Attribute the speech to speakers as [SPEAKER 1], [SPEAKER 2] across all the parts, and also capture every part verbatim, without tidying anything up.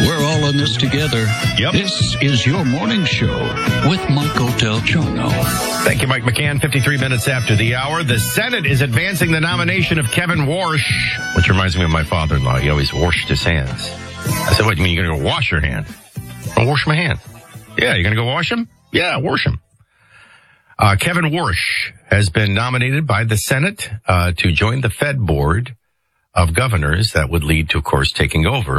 [SPEAKER 1] We're all in this together.
[SPEAKER 2] Yep.
[SPEAKER 1] This is your morning show with Michael Del Giorno.
[SPEAKER 2] Thank you, Mike McCann. fifty-three minutes after the hour. The Senate is advancing the nomination of Kevin Warsh, which reminds me of my father-in-law. He always washed his hands. I said, what, you mean you're going to go wash your hand? I'll wash my hands. Yeah, you're going to go wash them? Yeah, wash them. Uh, Kevin Warsh has been nominated by the Senate uh, to join the Fed board of governors that would lead to, of course, taking over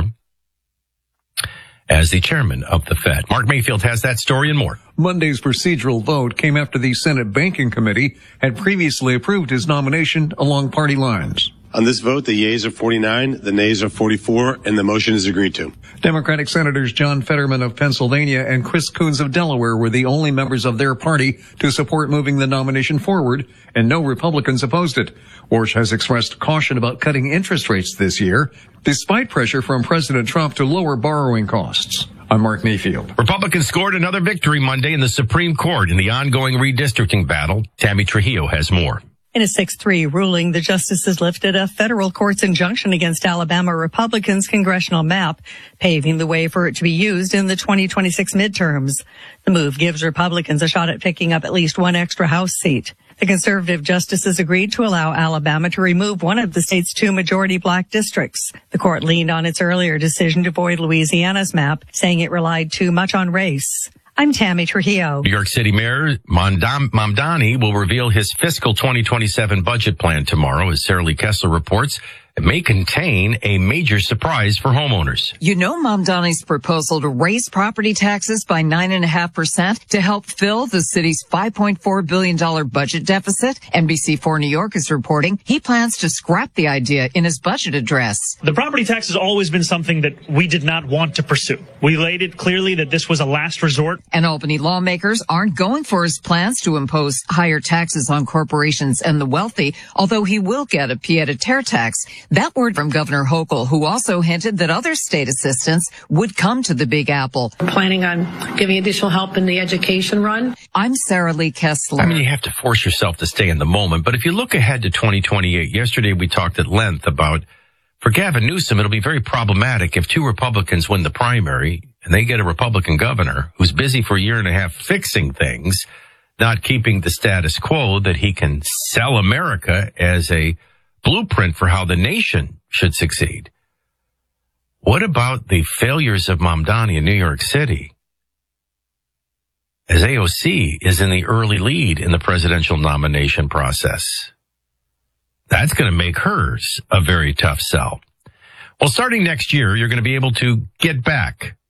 [SPEAKER 2] as the chairman of the Fed. Mark Mayfield has that story and more.
[SPEAKER 3] Monday's procedural vote came after the Senate Banking Committee had previously approved his nomination along party lines.
[SPEAKER 4] On this vote, the yeas are forty-nine, the nays are forty-four, and the motion is agreed to.
[SPEAKER 3] Democratic Senators John Fetterman of Pennsylvania and Chris Coons of Delaware were the only members of their party to support moving the nomination forward, and no Republicans opposed it. Warsh has expressed caution about cutting interest rates this year, despite pressure from President Trump to lower borrowing costs. I'm Mark Mayfield.
[SPEAKER 2] Republicans scored another victory Monday in the Supreme Court in the ongoing redistricting battle. Tammy Trujillo has more.
[SPEAKER 5] In a six three ruling, the justices lifted a federal court's injunction against Alabama Republicans' congressional map, paving the way for it to be used in the twenty twenty-six midterms. The move gives Republicans a shot at picking up at least one extra House seat. The conservative justices agreed to allow Alabama to remove one of the state's two majority black districts. The court leaned on its earlier decision to void Louisiana's map, saying it relied too much on race. I'm Tammy Trujillo.
[SPEAKER 2] New York City Mayor Mondam- Mamdani will reveal his fiscal twenty twenty-seven budget plan tomorrow. As Sarah Lee Kessler reports, it may contain a major surprise for homeowners.
[SPEAKER 6] You know Mamdani's proposal to raise property taxes by nine point five percent to help fill the city's five point four billion dollars budget deficit. N B C four New York is reporting he plans to scrap the idea in his budget address.
[SPEAKER 7] The property tax has always been something that we did not want to pursue. We laid it clearly that this was a last resort.
[SPEAKER 6] And Albany lawmakers aren't going for his plans to impose higher taxes on corporations and the wealthy, although he will get a pied-à-terre tax. That word from Governor Hochul, who also hinted that other state assistance would come to the Big Apple.
[SPEAKER 8] We're planning on giving additional help in the education run.
[SPEAKER 6] I'm Sarah Lee Kessler.
[SPEAKER 2] I mean, you have to force yourself to stay in the moment. But if you look ahead to twenty twenty-eight, yesterday we talked at length about, for Gavin Newsom, it'll be very problematic if two Republicans win the primary and they get a Republican governor who's busy for a year and a half fixing things, not keeping the status quo, that he can sell America as a blueprint for how the nation should succeed. What about the failures of Mamdani in New York City? As A O C is in the early lead in the presidential nomination process. That's going to make hers a very tough sell. Well, starting next year, you're going to be able to get back